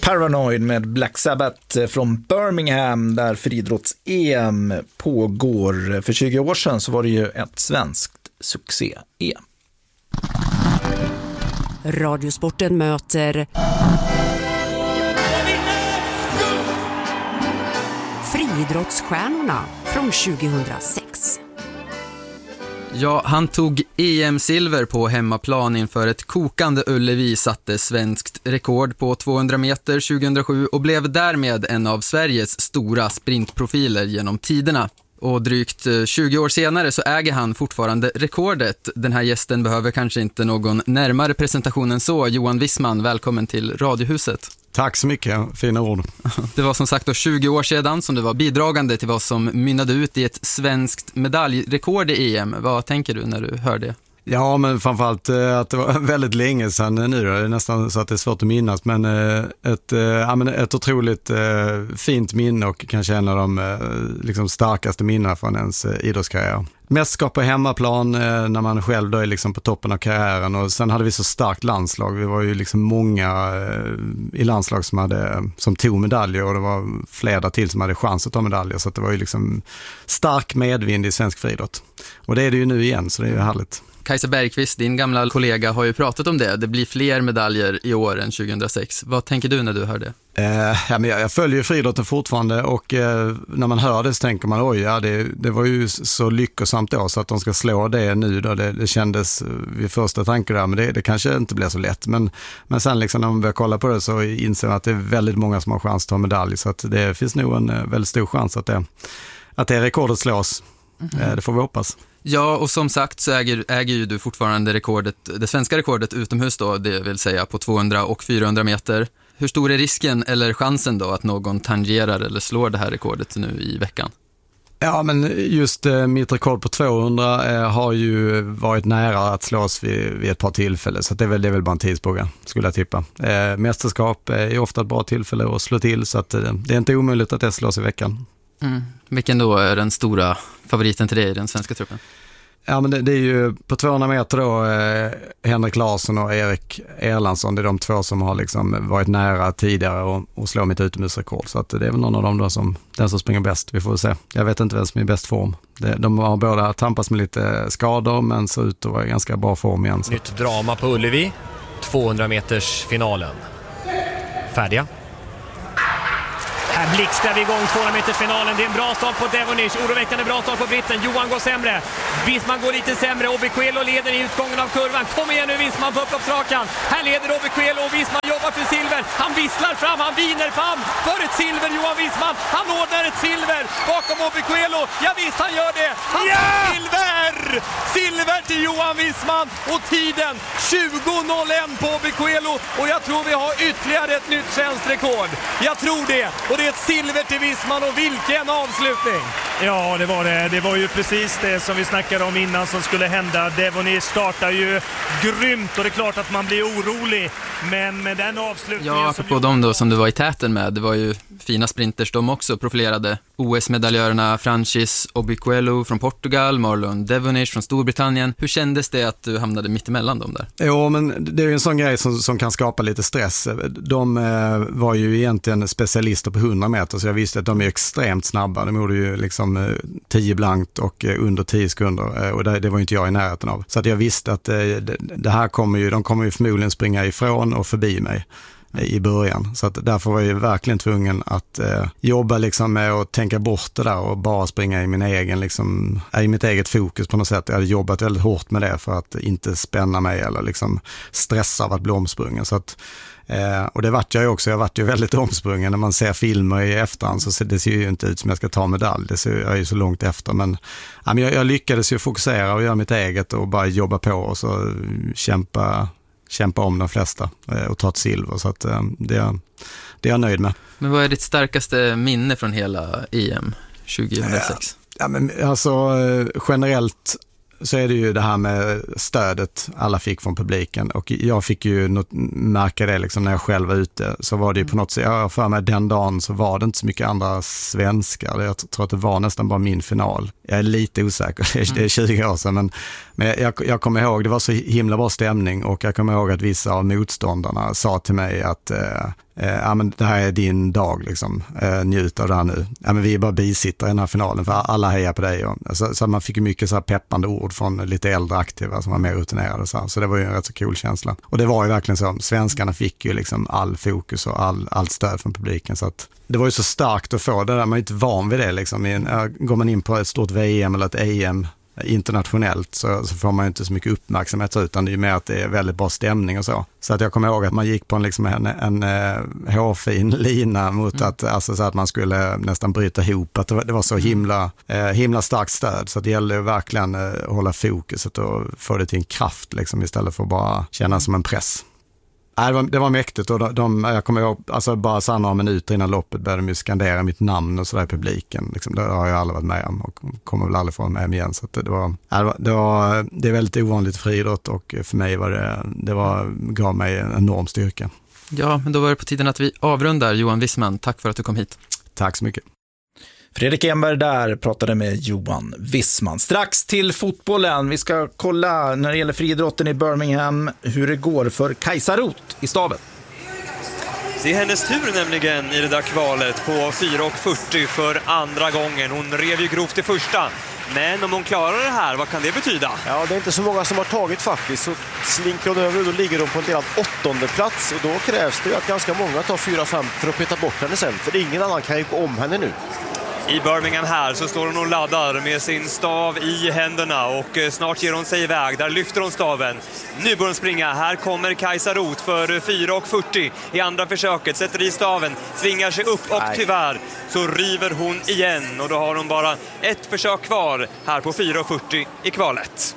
Paranoid med Black Sabbath från Birmingham där friidrotts-EM pågår. För 20 år sedan så var det ju ett svenskt succé-EM. Radiosporten möter friidrottsstjärnorna från 2006. Ja, han tog EM-silver på hemmaplan inför ett kokande Ullevi, satte svenskt rekord på 200 meter 2007 och blev därmed en av Sveriges stora sprintprofiler genom tiderna. Och drygt 20 år senare så äger han fortfarande rekordet. Den här gästen behöver kanske inte någon närmare presentation än så. Johan Wissman, välkommen till Radiohuset. Tack så mycket, fina ord. Det var som sagt då 20 år sedan som du var bidragande till vad som mynnade ut i ett svenskt medaljrekord i EM. Vad tänker du när du hör det? Ja, men framförallt att det var väldigt länge sedan nu då. Det är nästan så att det är svårt att minnas, men ett otroligt fint minne och kanske en av de liksom starkaste minnena från ens idrottskarriär. Mästerskap på hemmaplan när man själv då är liksom på toppen av karriären, och sen hade vi så starkt landslag. Vi var ju liksom många i landslag som tog medaljer, och det var flera till som hade chans att ta medaljer, så att det var ju liksom stark medvind i svensk friidrott. Och det är det ju nu igen, så det är ju härligt. Kajsa Bergqvist, din gamla kollega, har ju pratat om det. Det blir fler medaljer i år än 2006. Vad tänker du när du hör det? Jag följer friidrotten fortfarande, och när man hör det så tänker man det var ju så lyckosamt då, så att de ska slå det nu då. Det kändes vid första tanken där, men det kanske inte blir så lätt. Men sen liksom när man börjar kolla på det så inser man att det är väldigt många som har chans att ta medalj, så att det finns nog en väldigt stor chans att det rekordet slås. Det får vi hoppas. Ja, och som sagt så äger ju du fortfarande det svenska rekordet utomhus då, det vill säga på 200 och 400 meter. Hur stor är risken eller chansen då att någon tangerar eller slår det här rekordet nu i veckan? Ja, men just mitt rekord på 200 har ju varit nära att slås vid ett par tillfällen, så att det är väl bara en tidsfråga, skulle jag tippa. Mästerskap är ofta ett bra tillfälle att slå till, så att det är inte omöjligt att det slås i veckan. Vilken då är den stora favoriten till dig i den svenska truppen? Ja, men det är ju på 200 meter då Henrik Larsson och Erik Erlandsson. Det är de två som har liksom varit nära tidigare och slå mitt utomhusrekord. Så att det är väl någon av dem då den som springer bäst. Vi får se. Jag vet inte vem som är i bäst form. De har båda tampats med lite skador, men så ut att vara i ganska bra form igen. Så. Nytt drama på Ullevi. 200 meters finalen. Färdiga. Här blixtrar vi igång 200-metersfinalen. Det är en bra start på Devonish. Oroväckande bra start på britten. Johan går sämre. Wissman går lite sämre. Obiquelo leder i utgången av kurvan. Kom igen nu Wissman på upploppsrakan. Här leder Obiquelo och Wissman jobbar för silver. Han visslar fram. Han viner fram för ett silver, Johan Wissman. Han ordnar ett silver bakom Obiquelo. Ja visst, han gör det. Han får silver! Silver till Johan Wissman. Och tiden 20.01 på Obiquelo. Och jag tror vi har ytterligare ett nytt svenskt rekord. Jag tror det. Och det är ett silver till Wissman, och vilken avslutning! Ja, det var det. Det var ju precis det som vi snackade om innan som skulle hända. Devonish startar ju grymt, och det är klart att man blir orolig. Men med den avslutningen... Ja, apropå dem då som du var i täten med. Det var ju fina sprinters de också, profilerade. OS-medaljörerna Francis Obiquelo från Portugal, Marlon Devonish från Storbritannien. Hur kändes det att du hamnade mitt emellan dem där? Jo, men det är ju en sån grej som kan skapa lite stress. De var ju egentligen specialister på 100 meter, så jag visste att de är extremt snabba. De gjorde ju liksom 10 blankt och under 10 sekunder, och det var ju inte jag i närheten av. Så att jag visste att det här de kommer ju förmodligen springa ifrån och förbi mig i början. Så att därför var jag verkligen tvungen att jobba liksom med att tänka bort det där och bara springa i i mitt eget fokus på något sätt. Jag hade jobbat väldigt hårt med det för att inte spänna mig eller liksom stressa av att bli omsprungen. Så att och det vart jag ju också. Jag vart ju väldigt omsprungen. När man ser filmer i efterhand så det ser ju inte ut som jag ska ta medalj. Jag är ju så långt efter. Men jag lyckades ju fokusera och göra mitt eget och bara jobba på och så kämpa om de flesta och ta ett silver. Så att det är jag nöjd med. Men vad är ditt starkaste minne från hela EM 2006? Ja, men alltså generellt så är det ju det här med stödet alla fick från publiken, och jag fick ju märka det liksom när jag själv var ute, så var det ju på något sätt, jag för mig den dagen så var det inte så mycket andra svenskar. Jag tror att det var nästan bara min final. Jag är lite osäker, det är 20 år sedan, men jag kommer ihåg, det var så himla bra stämning, och jag kommer ihåg att vissa av motståndarna sa till mig att men det här är din dag liksom, njut av det här nu. Men vi är bara bisittare i den här finalen för alla hejar på dig. Så man fick ju mycket så här peppande ord från lite äldre aktiva som var mer rutinerade. Så det var ju en rätt så cool känsla. Och det var ju verkligen så, svenskarna fick ju liksom all fokus och allt stöd från publiken. Så att det var ju så starkt att få det där, man är inte van vid det liksom. Går man in på ett stort VM eller ett EM internationellt så får man ju inte så mycket uppmärksamhet utan det är ju mer att det är väldigt bra stämning och så. Så att jag kommer ihåg att man gick på en hårfin lina mot så att man skulle nästan bryta ihop, att det var så himla starkt stöd, så det gäller verkligen att hålla fokuset och få det till en kraft liksom, istället för att bara känna som en press. Det var mäktigt och jag kommer ihåg, alltså bara så några minuter innan loppet började de ju skandera mitt namn och sådär i publiken. Liksom, det har jag aldrig varit med om och kommer väl aldrig få med igen. Så att det är väldigt ovanligt för idrott och för mig gav mig en enorm styrka. Ja, men då var det på tiden att vi avrundar. Johan Wissman, tack för att du kom hit. Tack så mycket. Fredrik Enberg där pratade med Johan Wissman. Strax till fotbollen. Vi ska kolla när det gäller friidrotten i Birmingham hur det går för Kajsa Roth i staven. Det är hennes tur nämligen i det där kvalet på 4,40 för andra gången. Hon rev ju grovt i första. Men om hon klarar det här, vad kan det betyda? Ja, det är inte så många som har tagit faktiskt. Så slinker hon över och då ligger hon på en delad 8:e plats. Och då krävs det att ganska många tar 4-5 för att peta bort henne sen. För ingen annan kan ju gå om henne nu. I Birmingham här så står hon och laddar med sin stav i händerna och snart ger hon sig iväg. Där lyfter hon staven. Nu börjar hon springa. Här kommer Kajsa Roth för 4,40 i andra försöket. Sätter i staven, svingar sig upp och tyvärr så river hon igen. Och då har hon bara ett försök kvar här på 4,40 i kvalet.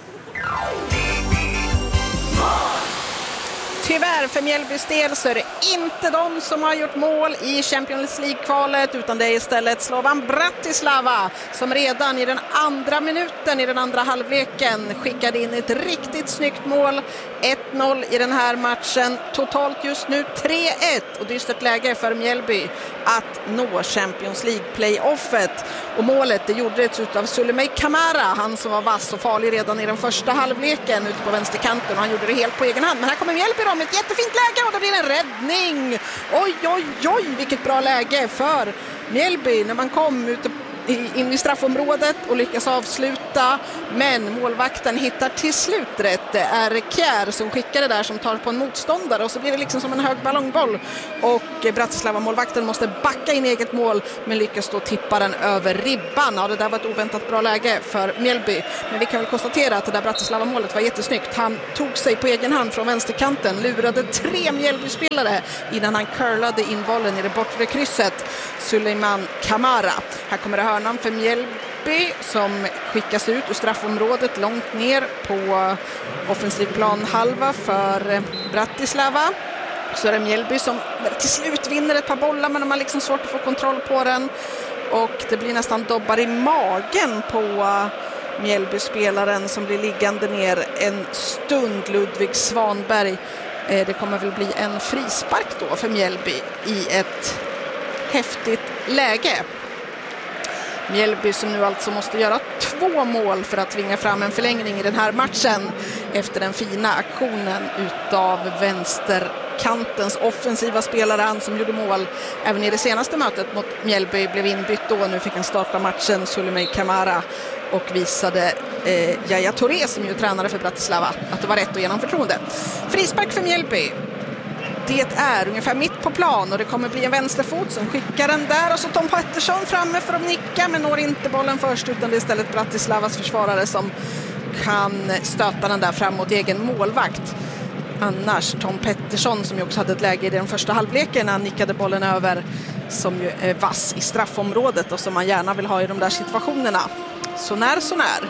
Tyvärr för Mjällbys del så är det inte de som har gjort mål i Champions League-kvalet utan det är istället Slovan Bratislava som redan i den andra minuten i den andra halvleken skickade in ett riktigt snyggt mål. 1-0 i den här matchen. Totalt just nu 3-1 och dystert läge för Mjällby att nå Champions League-playoffet. Och målet det gjordes av Suleiman Kamara, han som var vass och farlig redan i den första halvleken ute på vänsterkanten och han gjorde det helt på egen hand. Men här kommer Mjällby då med ett jättefint läge och det blir en räddning. Oj, vilket bra läge för Mjällby när man kom ute in i straffområdet och lyckas avsluta, men målvakten hittar till slut rätt. Det är Kjär som skickar det där som tar på en motståndare och så blir det liksom som en hög ballongboll och Bratislava-målvakten måste backa in eget mål men lyckas då tippa den över ribban. Ja, det där var ett oväntat bra läge för Mjällby, men vi kan väl konstatera att det där Bratislava-målet var jättesnyggt. Han tog sig på egen hand från vänsterkanten, lurade 3 Mjällby-spelare innan han curlade in bollen i det bortre krysset. Suleiman Kamara. Här kommer det hörnan för Mjällby som skickas ut ur straffområdet långt ner på offensiv plan halva för Bratislava. Så är det Mjällby som till slut vinner ett par bollar men de har liksom svårt att få kontroll på den och det blir nästan dobbar i magen på Mjällby-spelaren som blir liggande ner en stund. Ludvig Svanberg. Det kommer väl bli en frispark då för Mjällby i ett häftigt läge. Mjällby som nu alltså måste göra 2 mål för att tvinga fram en förlängning i den här matchen efter den fina aktionen utav vänsterkantens offensiva spelare, han som gjorde mål även i det senaste mötet mot Mjällby, blev inbytt då. Nu fick han starta matchen, Suleiman Kamara, och visade Yahya Touré som ju tränare för Bratislava att det var rätt att ge honom förtroende. Frispark för Mjällby. Det är ungefär mitt på plan och det kommer bli en vänsterfot som skickar den där och så Tom Pettersson framme för att nicka men når inte bollen först utan det är istället Bratislavas försvarare som kan stöta den där fram mot egen målvakt. Annars Tom Pettersson som ju också hade ett läge i den första halvleken när han nickade bollen över som ju är vass i straffområdet och som man gärna vill ha i de där situationerna. Så när.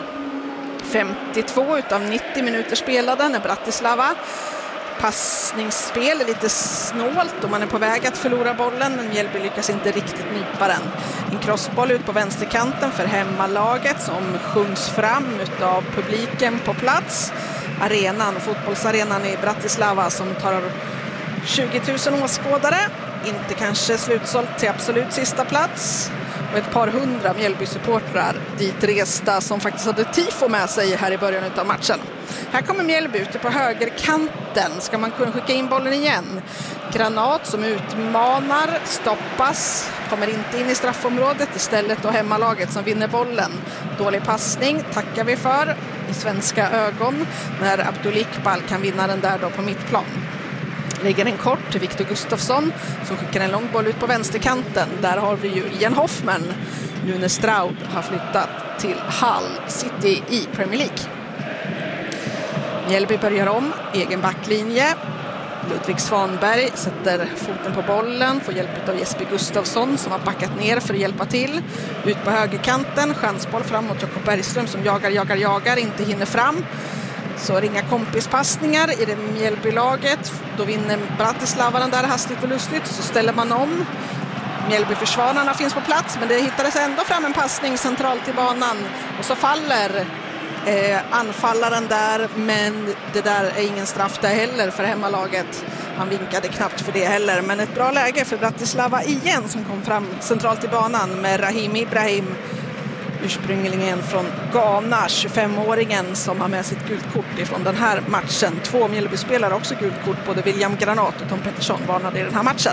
52 utav 90 minuter spelade när Bratislava. Passningsspel är lite snålt och man är på väg att förlora bollen men Mjällby lyckas inte riktigt nypa den. En crossboll ut på vänsterkanten för hemmalaget som sjungs fram utav publiken på plats. Fotbollsarenan i Bratislava som tar 20 000 åskådare. Inte kanske slutsålt till absolut sista plats. Och ett par hundra Mjällby-supportrar dit resta som faktiskt hade tifo med sig här i början av matchen. Här kommer Mjällby ute på högerkanten. Ska man kunna skicka in bollen igen? Granat som utmanar, stoppas, kommer inte in i straffområdet. Istället då hemmalaget som vinner bollen. Dålig passning tackar vi för i svenska ögon när Abdul Iqbal kan vinna den där då på mittplan. Lägger en kort till Victor Gustafsson som skickar en lång boll ut på vänsterkanten. Där har vi ju Ian Hoffman. Nune Straud har flyttat till Hull City i Premier League. Mjällby börjar om, egen backlinje. Ludvig Svanberg sätter foten på bollen, får hjälp av Jesper Gustafsson som har backat ner för att hjälpa till. Ut på högerkanten, chansboll framåt Jakob Bergström som jagar, inte hinner fram. Så är det inga kompispassningar i det Mjällby-laget. Då vinner Bratislava den där hastigt och lustigt. Så ställer man om. Mjällby-försvararna finns på plats, men det hittades ändå fram en passning centralt i banan. Och så faller anfallaren där, men det där är ingen straff där heller för hemmalaget. Han vinkade knappt för det heller, men ett bra läge för Bratislava igen som kom fram centralt i banan med Rahim Ibrahim. Ursprungligen från Ghana, 25-åringen som har med sitt gult kort ifrån den här matchen. 2 Mjällby-spelare också gult kort, både William Granat och Tom Pettersson varnade i den här matchen.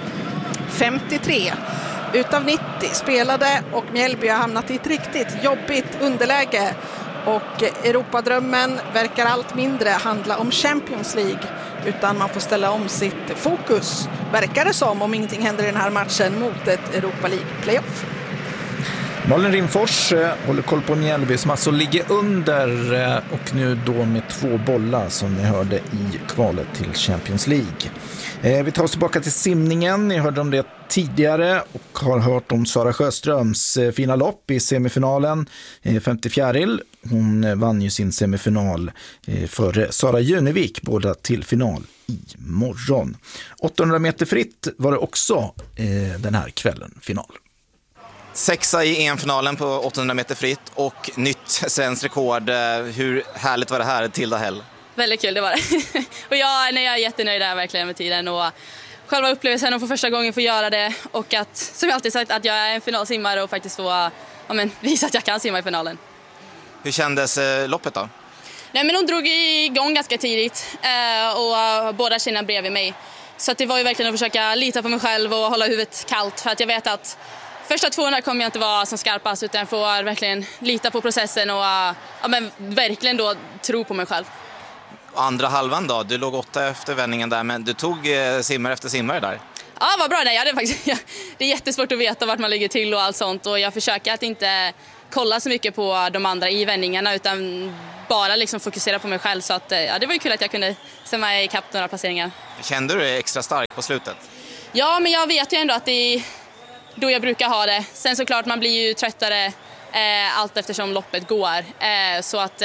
53 utav 90 spelade och Mjällby har hamnat i ett riktigt jobbigt underläge. Och Europadrömmen verkar allt mindre handla om Champions League, utan man får ställa om sitt fokus, verkar det som, om ingenting händer i den här matchen, mot ett Europa League-playoff. Malin Rimfors håller koll på Mjällby som alltså ligger under och nu då med 2 bollar som ni hörde i kvalet till Champions League. Vi tar oss tillbaka till simningen. Ni hörde om det tidigare och har hört om Sara Sjöströms fina lopp i semifinalen. 54. Hon vann ju sin semifinal före Sara Jönevik, båda till final i morgon. 800 meter fritt var det också den här kvällen final. 6:a i EM-finalen på 800 meter fritt och nytt svenskt rekord. Hur härligt var det här, Tilda Hell? Väldigt kul, det var det. Och jag är jättenöjd där verkligen med tiden och själva upplevelsen och för första gången få göra det och att, som jag alltid sagt, att jag är en finalsimmare och faktiskt få visa att jag kan simma i finalen. Hur kändes loppet då? Nej, men hon drog igång ganska tidigt och båda tjejerna bredvid mig. Så att det var ju verkligen att försöka lita på mig själv och hålla huvudet kallt, för att jag vet att första 200 kommer jag inte vara som skarpast, utan jag får verkligen lita på processen och verkligen då tro på mig själv. Andra halvan då, du låg 8 efter vändningen där, men du tog simmare efter simmare där. Ja, vad bra. Nej, det är jättesvårt att veta vart man ligger till och allt sånt, och jag försöker att inte kolla så mycket på de andra i vändningarna utan bara liksom fokusera på mig själv, så att det var ju kul att jag kunde simma i kapp några placeringar. Kände du dig extra stark på slutet? Ja, men jag vet ju ändå att det är då jag brukar ha det. Sen såklart man blir ju tröttare allt eftersom loppet går. Så att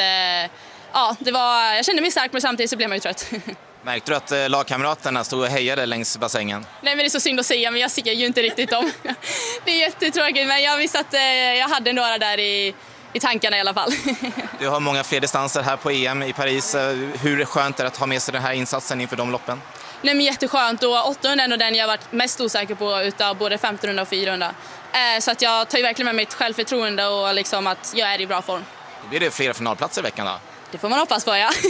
jag kände mig stark, men samtidigt så blev man ju trött. Märkte du att lagkamraterna stod och hejade längs bassängen? Nej, men det är så synd att säga, men jag ser ju inte riktigt dem. Det är jättetråkigt, men jag visste att jag hade några där i tankarna i alla fall. Du har många fler distanser här på EM i Paris. Hur skönt är det att ha med sig den här insatsen inför de loppen? Nej, men jätteskönt, och 800 är nog den jag har varit mest osäker på utav både 1500 och 400. Så att jag tar ju verkligen med mitt självförtroende och liksom att jag är i bra form. Blir det fler finalplatser i veckan då? Det får man hoppas på, ja.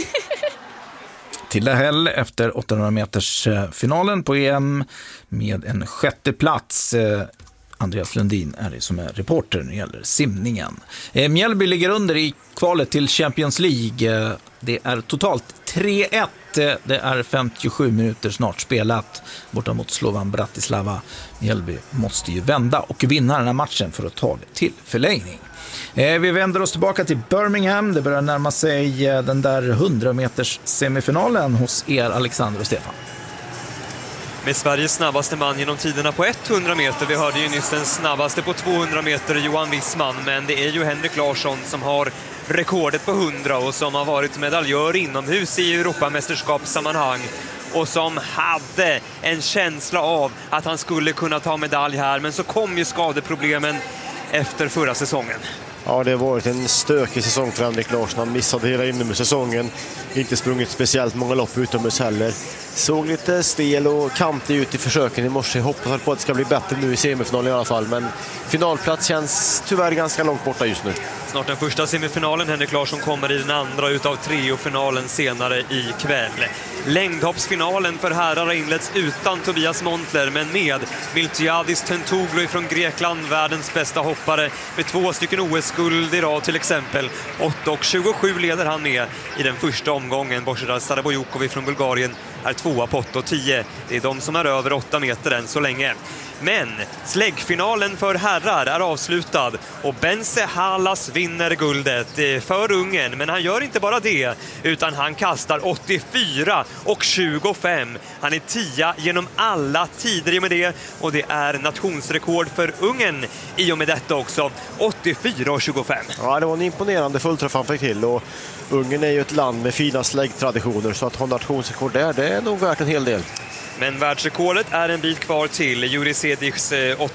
Tilda Hell efter 800 meters finalen på EM med en 6:e plats. Andreas Lundin är det som är reporter när det gäller simningen. Mjällby ligger under i kvalet till Champions League. Det är totalt 3-1. Det är 57 minuter snart spelat borta mot Slovan Bratislava. Mjällby måste ju vända och vinna den här matchen för att ta det till förlängning. Vi vänder oss tillbaka till Birmingham. Det börjar närma sig den där 100 meters semifinalen hos er, Alexander och Stefan. Med Sveriges snabbaste man genom tiderna på 100 meter. Vi hörde ju nyss den snabbaste på 200 meter, Johan Wissman. Men det är ju Henrik Larsson som har rekordet på 100 och som har varit medaljör inomhus i Europamästerskapssammanhang. Och som hade en känsla av att han skulle kunna ta medalj här. Men så kom ju skadeproblemen efter förra säsongen. Ja, det har varit en stökig säsong för Henrik Larsson. Han missade hela inomhussäsongen. Inte sprungit speciellt många lopp utomhus heller. Såg lite stel och kantig ut i försöken i morse. Hoppas på att det ska bli bättre nu i semifinalen i alla fall. Men finalplats känns tyvärr ganska långt borta just nu. Snart den första semifinalen. Henrik Larsson kommer i den andra utav triofinalen senare i kväll. Längdhoppsfinalen för herrar har inletts utan Tobias Montler, men med Miltiadis Tentoglou från Grekland, världens bästa hoppare med 2 stycken OS-guld i rad till exempel. 8:27 leder han med i den första omgången. Božidar Sarabojukov från Bulgarien är 2 på 8:10. Det är de som är över 8 meter än så länge. Men släggfinalen för herrar är avslutad och Bence Halas vinner guldet för Ungern. Men han gör inte bara det, utan han kastar 84,25. Han är 10 genom alla tider i och med det, och det är nationsrekord för Ungern i och med detta också. 84,25. Ja, det var en imponerande fullträff han fick till, och Ungern är ju ett land med fina släggtraditioner, så att ha nationsrekord där, det är nog värt en hel del. Men världsrekordet är en bit kvar till Juri Sediks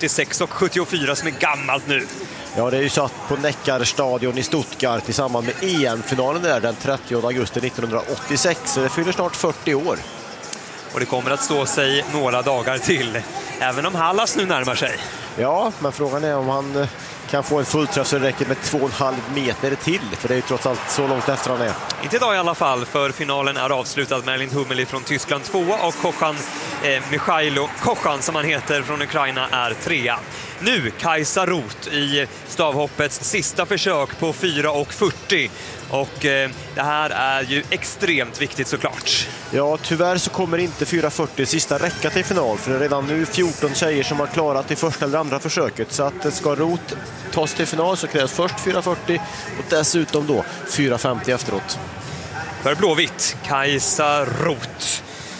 86,74 som är gammalt nu. Ja, det är ju satt på Neckarstadion i Stuttgart i samband med EM-finalen där den 30 augusti 1986. Så det fyller snart 40 år. Och det kommer att stå sig några dagar till, även om Hallas nu närmar sig. Ja, men frågan är om han kan få en fullträff så det räcker med 2,5 meter till. För det är ju trots allt så långt efter han är. Inte idag i alla fall, för finalen är avslutad. Merlin Hummeli från Tyskland 2 och Kochan, Mikhailo Kochan som han heter från Ukraina, är 3. Nu Kajsa Roth i stavhoppets sista försök på 4,40. Och det här är ju extremt viktigt såklart. Ja, tyvärr så kommer inte 4,40 sista räcka till final. För det är redan nu 14 tjejer som har klarat det första eller andra försöket. Så att ska Roth tas till final så krävs först 4,40 och dessutom då 4,50 efteråt. För blåvitt, Kajsa Roth,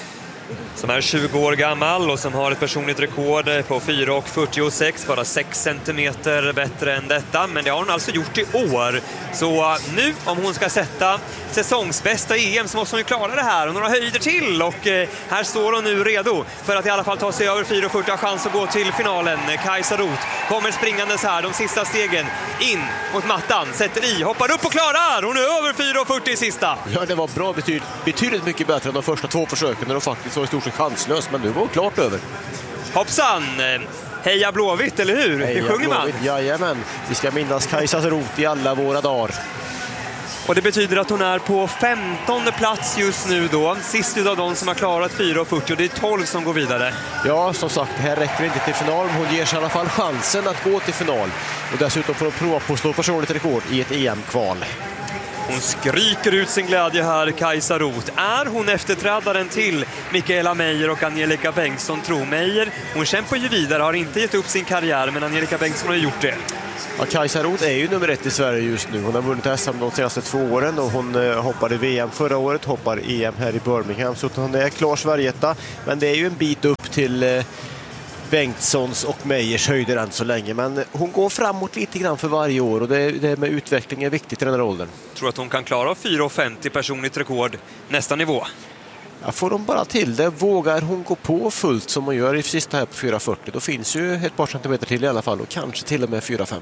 som är 20 år gammal och som har ett personligt rekord på 4,46, bara 6 centimeter bättre än detta. Men det har hon alltså gjort i år. Så nu, om hon ska sätta säsongsbästa i EM, så måste hon ju klara det här och några höjder till. Och här står hon nu redo för att i alla fall ta sig över 4,40, ha chans att gå till finalen. Kajsa Roth kommer springandes här, de sista stegen in mot mattan, sätter i, hoppar upp och klarar. Hon är över 4,40 i sista. Ja, det var bra, betydligt mycket bättre än de första 2 försöken när de faktiskt var i stort sett chanslös, men nu var hon klart över. Hoppsan! Heja Blåvitt, eller hur? Heja det sjunger Blåvitt. Man. Jajamän, vi ska minnas Kajsa Roth i alla våra dagar. Och det betyder att hon är på 15:e plats just nu då. Sist av de som har klarat 4,40, och det är 12 som går vidare. Ja, som sagt, det här räcker inte till final, men hon ger sig i alla fall chansen att gå till final. Och dessutom får hon prova på att slå personligt rekord i ett EM-kval. Hon skriker ut sin glädje här, Kajsa Roth. Är hon efterträdaren till Mikaela Meijer och Angelica Bengtsson, tror Meijer? Hon kämpar ju vidare, har inte gett upp sin karriär, men Angelica Bengtsson har gjort det. Ja, Kajsa Roth är ju nummer 1 i Sverige just nu. Hon har vunnit SM de senaste 2 åren och hon hoppade VM förra året, hoppar EM här i Birmingham. Så hon är klar Sverigeetta, men det är ju en bit upp till Bengtssons och Meijers höjder än så länge. Men hon går framåt lite grann för varje år, och det med utveckling är viktigt i den här åldern. Tror att hon kan klara 4,50 personligt rekord nästa nivå? Ja, får de bara till det, vågar hon gå på fullt som hon gör i sista här på 4,40, då finns ju ett par centimeter till i alla fall, och kanske till och med 4,50.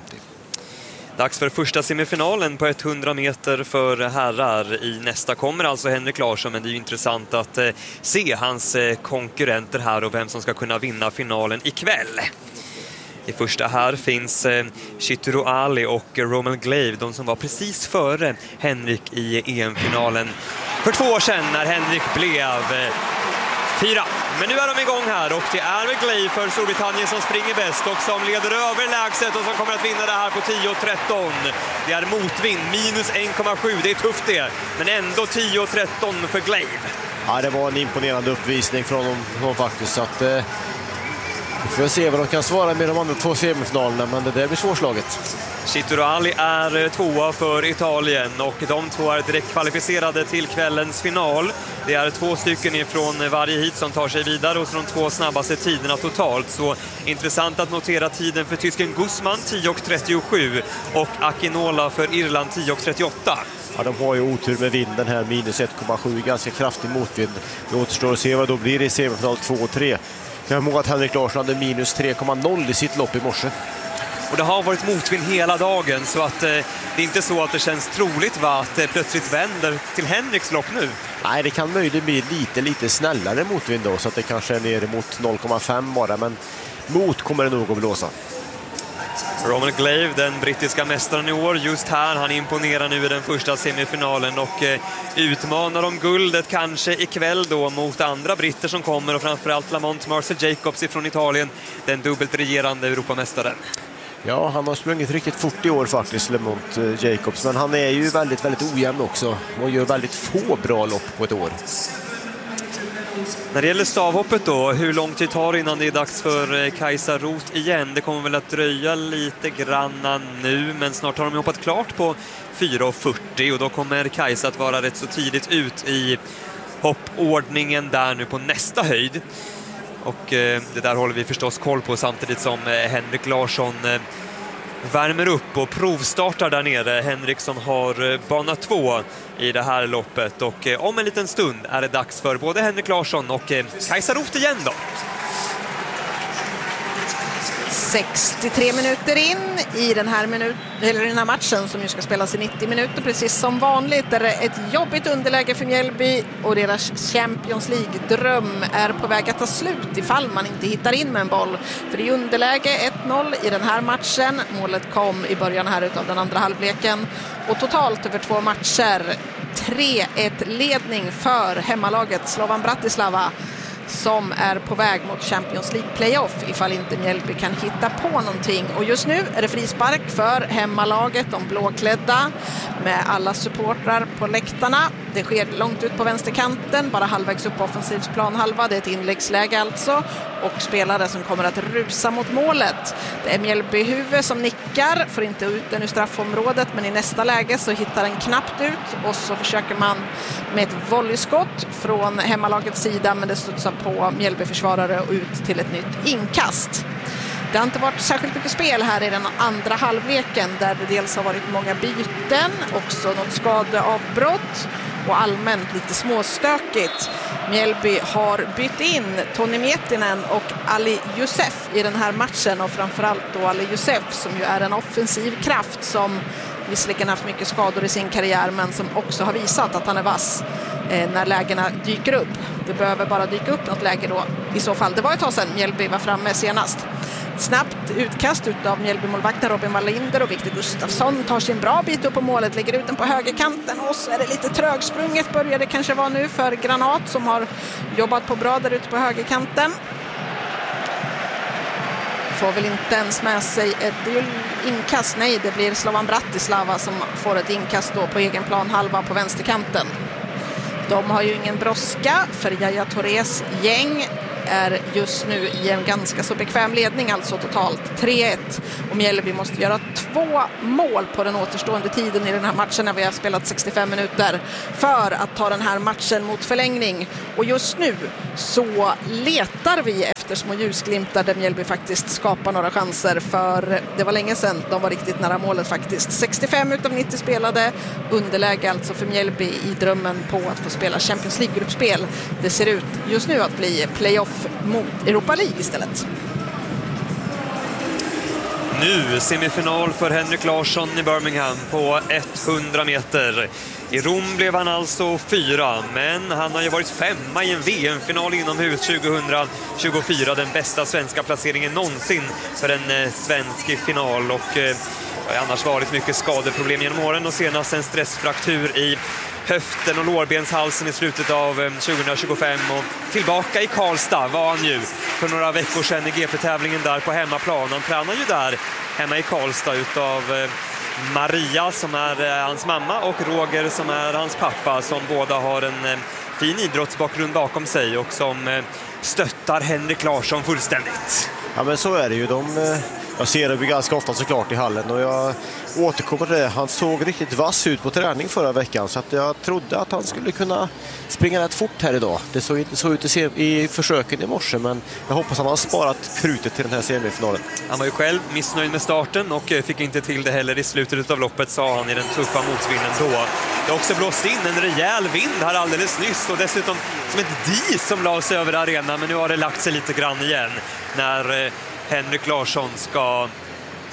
Dags för första semifinalen på 100 meter för herrar. I nästa kommer alltså Henrik Larsson, men det är ju intressant att se hans konkurrenter här och vem som ska kunna vinna finalen ikväll. I första här finns Chituru Ali och Roman Glave, de som var precis före Henrik i EM-finalen för 2 år sedan när Henrik blev 4. Men nu är de igång här, och det är Glave för Storbritannien som springer bäst och som leder över lägset och som kommer att vinna det här på 10,13. Det är motvind, minus 1,7. Det är tufft det, men ändå 10,13 för Glave. Ja, det var en imponerande uppvisning från dem faktiskt, så att vi får se vad de kan svara med de andra 2 semifinalerna, men det där blir svårslaget. Chituru Ali är 2 för Italien, och de 2 är direkt kvalificerade till kvällens final. Det är 2 stycken ifrån varje hit som tar sig vidare, och så de 2 snabbaste tiderna totalt. Så intressant att notera tiden för tysken Guzman 10,37 och Akinola för Irland 10,38. Ja, de har ju otur med vinden här, minus 1,7, ganska kraftig motvind. Det återstår att se vad då blir det i semifinal 2 och 3. Jag kommer ihåg att Henrik Larsson hade minus 3,0 i sitt lopp i morse. Och det har varit motvind hela dagen, så att det är inte så att det känns troligt att det plötsligt vänder till Henriks lopp nu. Nej, det kan möjligen bli lite snällare motvind då, så att det kanske är ner mot 0,5 bara, men mot kommer det nog att blåsa. Roman Glave, den brittiska mästaren i år, just här, han imponerar nu i den första semifinalen och utmanar om guldet kanske ikväll då mot andra britter som kommer, och framförallt Lamont Marcel Jacobs från Italien, den dubbelt regerande Europamästaren. Ja, han har sprungit riktigt fort i år faktiskt, Lamont Jacobs, men han är ju väldigt ojämn också och gör väldigt få bra lopp på ett år. När det gäller stavhoppet då, hur lång tid tar det innan det är dags för Kajsa Roth igen? Det kommer väl att dröja lite granna nu, men snart har de hoppat klart på 4:40 och då kommer Kajsa att vara rätt så tidigt ut i hoppordningen där nu på nästa höjd. Och det där håller vi förstås koll på samtidigt som Henrik Larsson värmer upp och provstartar där nere. Henriksson har bana 2 i det här loppet och om en liten stund är det dags för både Henrik Larsson och Kajsa Roth igen då. 63 minuter in i den här matchen som ju ska spelas i 90 minuter. Precis som vanligt är det ett jobbigt underläge för Mjällby och deras Champions League-dröm är på väg att ta slut ifall man inte hittar in med en boll. För det är underläge 1-0 i den här matchen. Målet kom i början här utav den andra halvleken och totalt över 2 matcher 3-1-ledning för hemmalaget Slovan Bratislava, som är på väg mot Champions League playoff ifall inte Mjällby kan hitta på någonting. Och just nu är det frispark för hemmalaget, de blåklädda, med alla supportrar på läktarna. Det sker långt ut på vänsterkanten, bara halvvägs upp på offensivsplan halva. Det är ett inläggsläge alltså, och spelare som kommer att rusa mot målet. Det är Mjällby huvud som nickar, får inte ut den ur straffområdet, men i nästa läge så hittar den knappt ut och så försöker man med ett volleyskott från hemmalagets sida, men det studsar på Mjällby-försvarare och ut till ett nytt inkast. Det har inte varit särskilt mycket spel här i den andra halvleken, där det dels har varit många byten, också något skadeavbrott och allmänt lite småstökigt. Mjällby har bytt in Toni Mietinen och Ali Youssef i den här matchen, och framförallt då Ali Youssef som ju är en offensiv kraft som visserligen haft mycket skador i sin karriär, men som också har visat att han är vass när lägena dyker upp. Det behöver bara dyka upp något läge då i så fall. Det var ett tag sedan Mjällby var framme senast. Snabbt utkast utav Mjällby-målvakten Robin Wallinder, och Victor Gustafsson tar sin bra bit upp på målet, lägger ut den på högerkanten, och så är det lite trögsprunget, börjar det kanske vara nu för Granat som har jobbat på bra där ute på högerkanten. Får väl inte ens med sig ett inkast, nej, det blir Slovan Bratislava som får ett inkast då på egen plan halva på vänsterkanten. De har ju ingen brådska, för Yahya Tourés gäng är just nu i en ganska så bekväm ledning, alltså totalt 3-1. Och Mjällby måste göra 2 mål på den återstående tiden i den här matchen när vi har spelat 65 minuter för att ta den här matchen mot förlängning. Och just nu så letar vi efter små ljusglimtar där Mjällby faktiskt skapar några chanser, för det var länge sedan de var riktigt nära målet faktiskt. 65 utav 90 spelade, underläge alltså för Mjällby i drömmen på att få spela Champions League-gruppspel. Det ser ut just nu att bli playoff mot Europa League istället. Nu semifinal för Henrik Larsson i Birmingham på 100 meter. I Rom blev han alltså 4, men han har ju varit 5 i en VM-final inomhus 2024. Den bästa svenska placeringen någonsin för en svensk final, och det har annars varit mycket skadeproblem genom åren, och senast en stressfraktur i höften och lårbenshalsen i slutet av 2025, och tillbaka i Karlstad var han ju för några veckor sedan i GP-tävlingen där på hemmaplan. Han tränar ju där hemma i Karlstad utav Maria som är hans mamma och Roger som är hans pappa, som båda har en fin idrottsbakgrund bakom sig och som stöttar Henrik Larsson fullständigt. Ja, men så är det ju. Jag ser det ganska ofta såklart i hallen, och jag återkommer till det. Han såg riktigt vass ut på träning förra veckan, så att jag trodde att han skulle kunna springa rätt fort här idag. Det såg inte så ut i försöken i morse, men jag hoppas han har sparat krutet till den här semifinalen. Han var ju själv missnöjd med starten och fick inte till det heller i slutet av loppet, sa han i den tuffa motvinden då. Det har också blåst in en rejäl vind här alldeles nyss, och dessutom som ett dis som la sig över arenan, men nu har det lagt sig lite grann igen när Henrik Larsson ska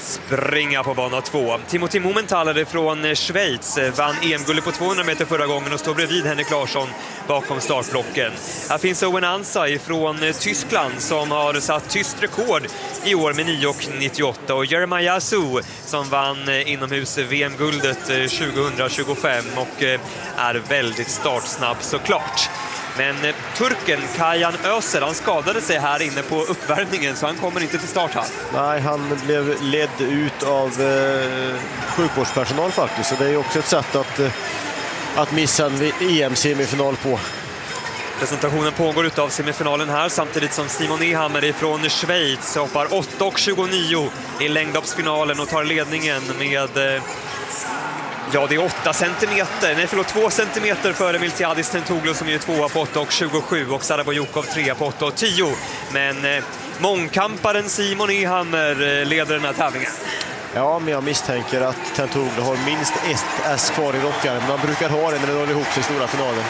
springa på bana 2. Timothy Mumenthaler från Schweiz vann EM-guldet på 200 meter förra gången och står bredvid Henrik Larsson bakom startblocken. Här finns Owen Ansa från Tyskland som har satt tyskt rekord i år med 9,98 och Jeremiah Asu som vann inomhus VM-guldet 2025 och är väldigt startsnabb såklart. Men turken Kayan Özer, han skadade sig här inne på uppvärmningen så han kommer inte till start här. Nej, han blev ledd ut av sjukvårdspersonal faktiskt. Så det är också ett sätt att missa en EM-semifinal på. Presentationen pågår utav semifinalen här samtidigt som Simon Ehammer från Schweiz hoppar 8,29 i längdhoppsfinalen och tar ledningen med... Ja, det är 2 centimeter före Miltiadis Tentoglou som är 2 på 8,27 och Sara Bojukov 3 på 8,10. Men mångkamparen Simon Ehammer leder den här tävlingen. Ja, men jag misstänker att Tentoglou har minst ett S kvar i rockaren. Man brukar ha det när det håller ihop sig i stora finalen.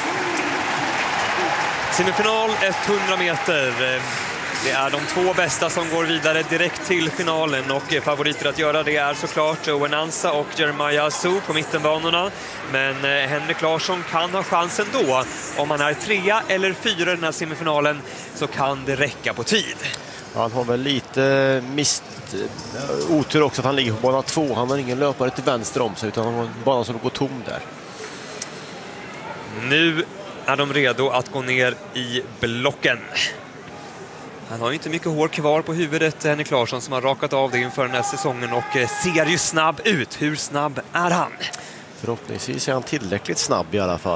Semifinal 100 meter. Det är de 2 bästa som går vidare direkt till finalen och favoriter att göra det är såklart Owen Ansa och Jeremiah Asu på mittenbanorna. Men Henrik Larsson kan ha chansen då. Om han är 3 eller 4 i den här semifinalen så kan det räcka på tid. Han har väl lite otur också att han ligger på bana 2. Han har ingen löpare till vänster om sig utan han har en bana som går tom där. Nu är de redo att gå ner i blocken. Han har ju inte mycket hår kvar på huvudet, Henrik Larsson, som har rakat av det inför den här säsongen och ser ju snabb ut. Hur snabb är han? Förhoppningsvis är han tillräckligt snabb i alla fall.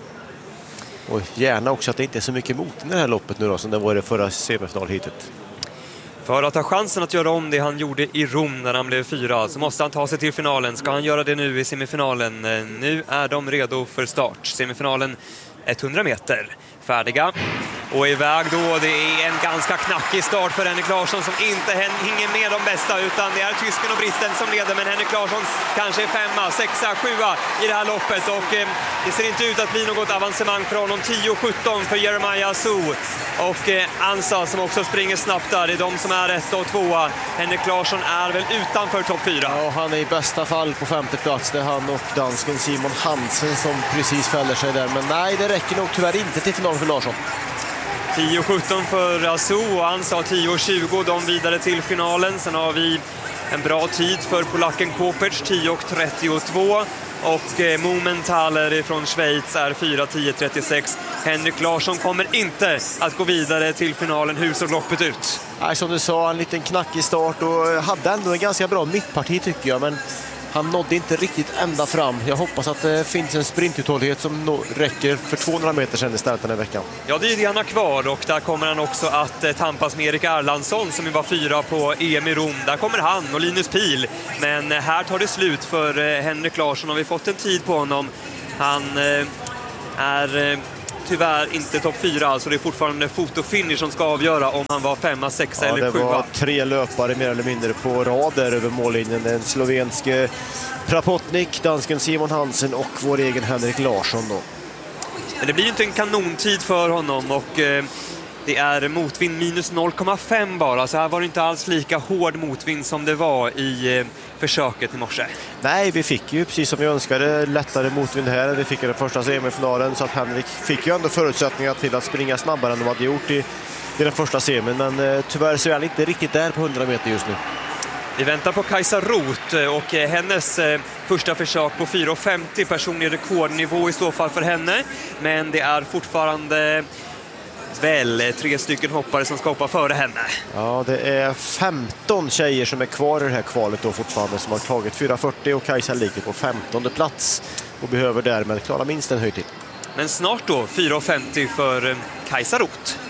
Och gärna också att det inte är så mycket mot i det här loppet nu då, som det var det förra semifinalhitet. För att ha chansen att göra om det han gjorde i Rom när han blev 4 så måste han ta sig till finalen. Ska han göra det nu i semifinalen? Nu är de redo för start. Semifinalen 100 meter. Färdiga. Och iväg då, det är en ganska knackig start för Henrik Larsson som inte hänger med de bästa utan det är tysken och britten som leder, men Henrik Larsson kanske är 5, 6, 7 i det här loppet och det ser inte ut att bli något avancemang för honom. 10,17 för Jeremiah Asu och Ansa som också springer snabbt där, det är de som är 1 och 2. Henrik Larsson är väl utanför topp 4. Ja, han är i bästa fall på 5:e plats, det är han och dansken Simon Hansen som precis fäller sig där, men nej, det räcker nog tyvärr inte till final för Larsson. 10,17 för Asu och Ansa 10,20, de vidare till finalen. Sen har vi en bra tid för polacken Kopec, 10,32 och Mumenthaler från Schweiz är 4,10,36. Henrik Larsson kommer inte att gå vidare till finalen. Hur såg loppet ut? Nej, som du sa, en liten knackig start och hade ändå en ganska bra mittparti tycker jag, men han nådde inte riktigt ända fram. Jag hoppas att det finns en sprintuthållighet som räcker för 200 meter sedan istället den här veckan. Ja, det är det han har kvar och där kommer han också att tampas med Erik Erlandsson som var 4 på EM i Rom. Där kommer han och Linus Pihl. Men här tar det slut för Henrik Larsson och vi har fått en tid på honom. Han är tyvärr inte topp 4, alltså det är fortfarande fotofinish som ska avgöra om han var 5, 6 eller 7. Det var 3 löpare mer eller mindre på rad där över mållinjen. Den slovenske Prapotnik, dansken Simon Hansen och vår egen Henrik Larsson då. Men det blir ju inte en kanontid för honom och det är motvind minus 0,5 bara, så här var det inte alls lika hård motvind som det var i försöket i morse. Nej, vi fick ju precis som vi önskade lättare motvind här. Vi fick den första semifinalen så att Henrik fick ju ändå förutsättningar till att springa snabbare än de hade gjort i den första semin, men tyvärr så är han inte riktigt där på 100 meter just nu. Vi väntar på Kajsa Roth och hennes första försök på 4,50, personlig rekordnivå i så fall för henne, men det är fortfarande väl 3 stycken hoppare som ska hoppa före henne. Ja, det är 15 tjejer som är kvar i det här kvalet då fortfarande som har tagit 4,40 och Kajsa ligger på 15:e plats och behöver därmed klara minst en höjd till. Men snart då 4,50 för Kajsa Roth.